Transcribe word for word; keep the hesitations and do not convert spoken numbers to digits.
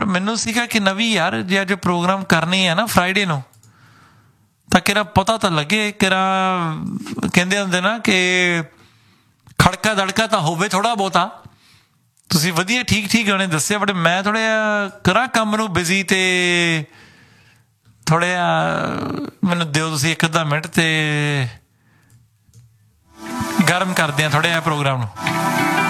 ਮੈਨੂੰ ਸੀਗਾ ਕਿ ਨਵੀਂ ਯਾਰ ਜੇ ਅੱਜ ਪ੍ਰੋਗਰਾਮ ਕਰਨੀ ਹੈ ਨਾ ਫਰਾਈਡੇ ਨੂੰ ਤਾਂ ਕਿਹੜਾ ਪਤਾ ਤਾਂ ਲੱਗੇ ਕਿਹੜਾ ਕਹਿੰਦੇ ਹੁੰਦੇ ਨਾ ਕਿ ਖੜਕਾ ਦੜਕਾ ਤਾਂ ਹੋਵੇ ਥੋੜ੍ਹਾ ਬਹੁਤਾ। ਤੁਸੀਂ ਵਧੀਆ ਠੀਕ ਠੀਕ ਗਾਣੇ ਦੱਸੇ ਬਟ ਮੈਂ ਥੋੜ੍ਹਾ ਜਿਹਾ ਕਰਾਂ ਕੰਮ ਨੂੰ ਬਿਜ਼ੀ ਅਤੇ ਥੋੜ੍ਹਾ ਜਿਹਾ ਮੈਨੂੰ ਦਿਓ ਤੁਸੀਂ ਇੱਕ ਅੱਧਾ ਮਿੰਟ ਅਤੇ ਗਰਮ ਕਰਦੇ ਹਾਂ ਥੋੜ੍ਹਾ ਜਿਹਾ ਪ੍ਰੋਗਰਾਮ ਨੂੰ।